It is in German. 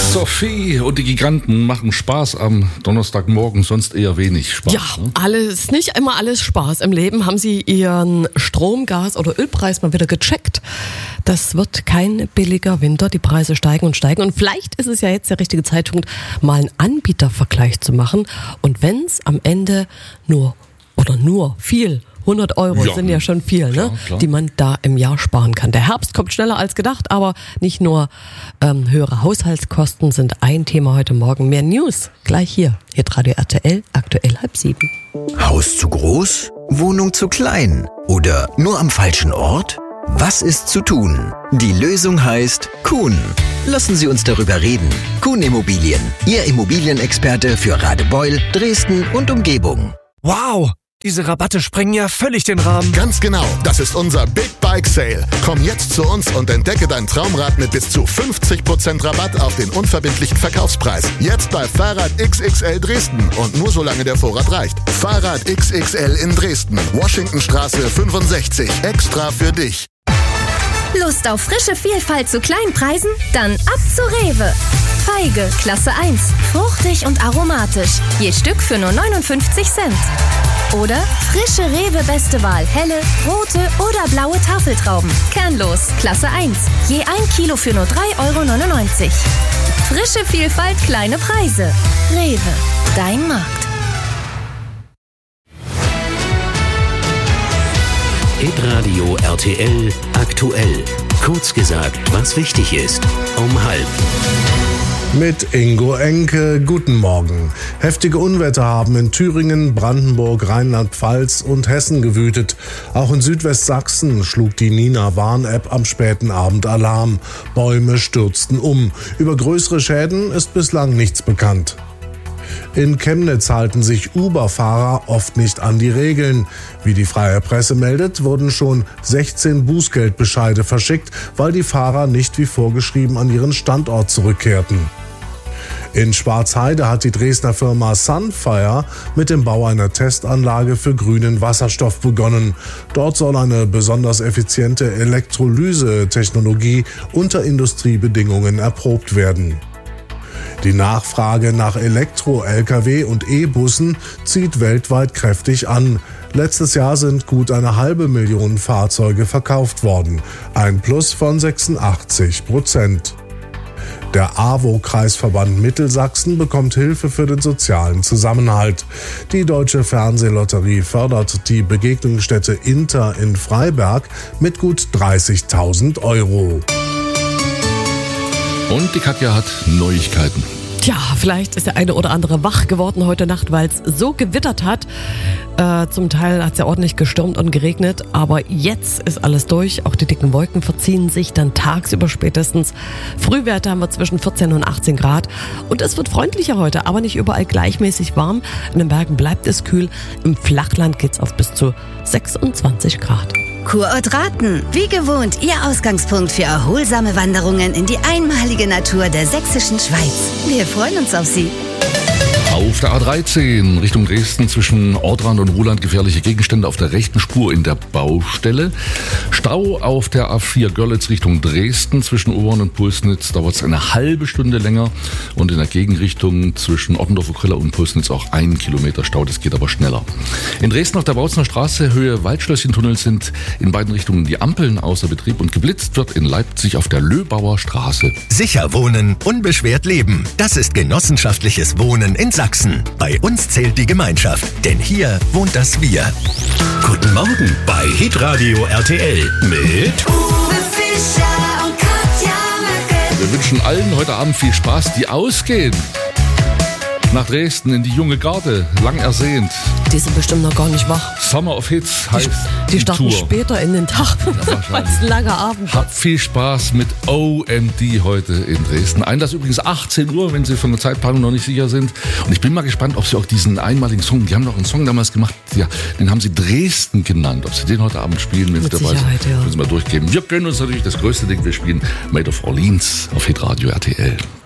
Sophie und die Giganten machen Spaß am Donnerstagmorgen, sonst eher wenig Spaß. Ja, nicht immer alles Spaß im Leben. Haben Sie Ihren Strom-, Gas- oder Ölpreis mal wieder gecheckt? Das wird kein billiger Winter. Die Preise steigen und steigen. Und vielleicht ist es ja jetzt der richtige Zeitpunkt, mal einen Anbietervergleich zu machen. Und wenn es am Ende nur viel 100 Euro sind ja schon viel, ne? Klar. Die man da im Jahr sparen kann. Der Herbst kommt schneller als gedacht, aber nicht nur höhere Haushaltskosten sind ein Thema heute Morgen. Mehr News gleich hier. Hitradio RTL, aktuell 6:30. Haus zu groß? Wohnung zu klein? Oder nur am falschen Ort? Was ist zu tun? Die Lösung heißt Kuhn. Lassen Sie uns darüber reden. Kuhn Immobilien, Ihr Immobilienexperte für Radebeul, Dresden und Umgebung. Wow! Diese Rabatte sprengen ja völlig den Rahmen. Ganz genau, das ist unser Big Bike Sale. Komm jetzt zu uns und entdecke dein Traumrad mit bis zu 50% Rabatt auf den unverbindlichen Verkaufspreis. Jetzt bei Fahrrad XXL Dresden und nur solange der Vorrat reicht. Fahrrad XXL in Dresden, Washingtonstraße 65, extra für dich. Lust auf frische Vielfalt zu kleinen Preisen? Dann ab zu Rewe. Feige, Klasse 1, fruchtig und aromatisch. Je Stück für nur 59 Cent. Oder frische Rewe Beste Wahl, helle, rote oder blaue Tafeltrauben. Kernlos, Klasse 1. Je 1 Kilo für nur 3,99 €. Frische Vielfalt, kleine Preise. Rewe, dein Markt. Hitradio RTL aktuell. Kurz gesagt, was wichtig ist. Um 12:30. Mit Ingo Enke, guten Morgen. Heftige Unwetter haben in Thüringen, Brandenburg, Rheinland-Pfalz und Hessen gewütet. Auch in Südwestsachsen schlug die Nina-Warn-App am späten Abend Alarm. Bäume stürzten um. Über größere Schäden ist bislang nichts bekannt. In Chemnitz halten sich Uber-Fahrer oft nicht an die Regeln. Wie die Freie Presse meldet, wurden schon 16 Bußgeldbescheide verschickt, weil die Fahrer nicht wie vorgeschrieben an ihren Standort zurückkehrten. In Schwarzheide hat die Dresdner Firma Sunfire mit dem Bau einer Testanlage für grünen Wasserstoff begonnen. Dort soll eine besonders effiziente Elektrolyse-Technologie unter Industriebedingungen erprobt werden. Die Nachfrage nach Elektro-Lkw und E-Bussen zieht weltweit kräftig an. Letztes Jahr sind gut 500.000 Fahrzeuge verkauft worden, ein Plus von 86%. Der AWO-Kreisverband Mittelsachsen bekommt Hilfe für den sozialen Zusammenhalt. Die Deutsche Fernsehlotterie fördert die Begegnungsstätte Inter in Freiberg mit gut 30.000 €. Und die Katja hat Neuigkeiten. Tja, vielleicht ist der eine oder andere wach geworden heute Nacht, weil es so gewittert hat. Zum Teil hat es ja ordentlich gestürmt und geregnet, aber jetzt ist alles durch. Auch die dicken Wolken verziehen sich dann tagsüber spätestens. Frühwerte haben wir zwischen 14 und 18 Grad. Und es wird freundlicher heute, aber nicht überall gleichmäßig warm. In den Bergen bleibt es kühl. Im Flachland geht's auf bis zu 26 Grad. Kurort Raten, wie gewohnt, Ihr Ausgangspunkt für erholsame Wanderungen in die einmalige Natur der sächsischen Schweiz. Wir freuen uns auf Sie. Auf der A13 Richtung Dresden zwischen Ortrand und Ruhland gefährliche Gegenstände auf der rechten Spur in der Baustelle. Stau auf der A4 Görlitz Richtung Dresden zwischen Obern und Pulsnitz dauert es eine halbe Stunde länger und in der Gegenrichtung zwischen Ottendorf-Okrilla und Pulsnitz auch 1 Kilometer Stau, das geht aber schneller. In Dresden auf der Bautzner Straße Höhe Waldschlösschen-Tunnel sind in beiden Richtungen die Ampeln außer Betrieb und geblitzt wird in Leipzig auf der Löbauer Straße. Sicher wohnen, unbeschwert leben. Das ist genossenschaftliches Wohnen in Sachsen. Bei uns zählt die Gemeinschaft, denn hier wohnt das Wir. Guten Morgen bei Hitradio RTL mit Uwe Fischer und Katja Möcke. Wir wünschen allen heute Abend viel Spaß, die ausgehen. Nach Dresden in die junge Garde, lang ersehnt. Die sind bestimmt noch gar nicht wach. Summer of Hits heißt Die starten Tour. später in den Tag, weil es ein langer Abend Habt viel Spaß mit OMD heute in Dresden. Einlass übrigens 18 Uhr, wenn Sie von der Zeitplanung noch nicht sicher sind. Und ich bin mal gespannt, ob Sie auch diesen einmaligen Song, die haben noch einen Song damals gemacht, ja, den haben Sie Dresden genannt. Ob Sie den heute Abend spielen, wenn Sie dabei sind, Sicherheit, ja. müssen wir durchgeben. Wir gönnen uns natürlich das größte Ding, wir spielen Made of Orleans auf Hitradio RTL.